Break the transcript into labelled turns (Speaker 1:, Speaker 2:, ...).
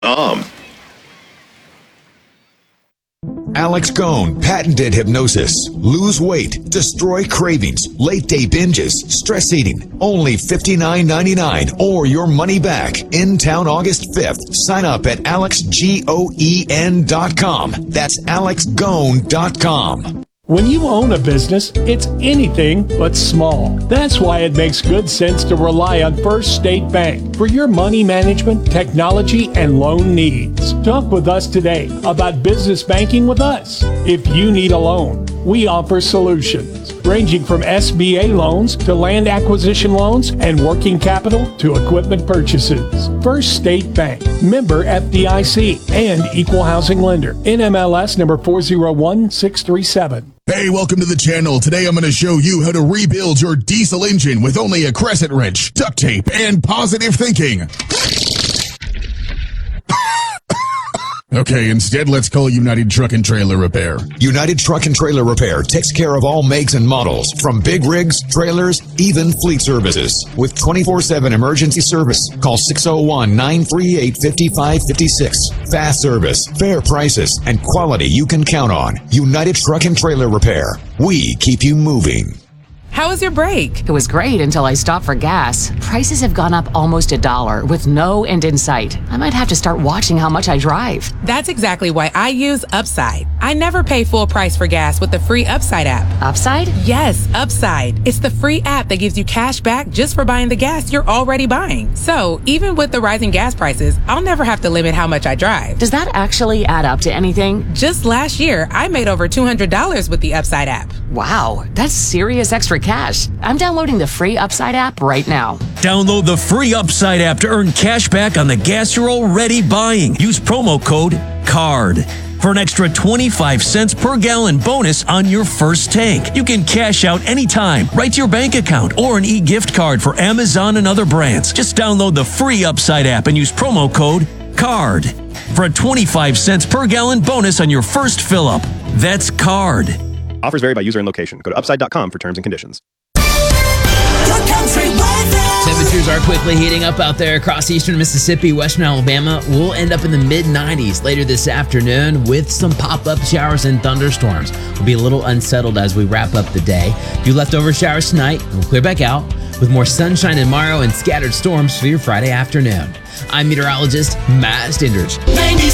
Speaker 1: Alex Cohn, patented hypnosis. Lose weight, destroy cravings, late day binges, stress eating. Only $59.99 or your money back. In town August 5th. Sign up at alexgoen.com. That's alexgoen.com.
Speaker 2: When you own a business, it's anything but small. That's why it makes good sense to rely on First State Bank for your money management, technology, and loan needs. Talk with us today about business banking with us. If you need a loan, we offer solutions ranging from SBA loans to land acquisition loans and working capital to equipment purchases. First State Bank, member FDIC, and equal housing lender. NMLS number 401637.
Speaker 3: Hey, welcome to the channel. Today I'm going to show you how to rebuild your diesel engine with only a crescent wrench, duct tape, and positive thinking. Okay, instead let's call United Truck and Trailer Repair.
Speaker 1: United Truck and Trailer Repair takes care of all makes and models, from big rigs, trailers, even fleet services. With 24/7 emergency service, call 601-938-5556. Fast service, fair prices, and quality you can count on. United Truck and Trailer Repair. We keep you moving.
Speaker 4: How was your break?
Speaker 5: It was great until I stopped for gas. Prices have gone up almost $1 with no end in sight. I might have to start watching how much I drive.
Speaker 4: That's exactly why I use Upside. I never pay full price for gas with the free Upside app.
Speaker 5: Upside?
Speaker 4: Yes, Upside. It's the free app that gives you cash back just for buying the gas you're already buying. So even with the rising gas prices, I'll never have to limit how much I drive.
Speaker 5: Does that actually add up to anything?
Speaker 4: Just last year, I made over $200 with the Upside app.
Speaker 5: Wow, that's serious extra cash. I'm downloading the free Upside app right now.
Speaker 6: Download the free Upside app to earn cash back on the gas you're already buying. Use promo code CARD for an extra 25 cents per gallon bonus on your first tank. You can cash out anytime, right to your bank account, or an e-gift card for Amazon and other brands. Just download the free Upside app and use promo code CARD for a 25 cents per gallon bonus on your first fill up. That's CARD.
Speaker 7: Offers vary by user and location. Go to upside.com for terms and conditions.
Speaker 8: Temperatures are quickly heating up out there across eastern Mississippi, western Alabama. We'll end up in the mid-90s later this afternoon with some pop-up showers and thunderstorms. We'll be a little unsettled as we wrap up the day. A few leftover showers tonight, and we'll clear back out with more sunshine tomorrow and scattered storms for your Friday afternoon. I'm meteorologist Matt Stindridge.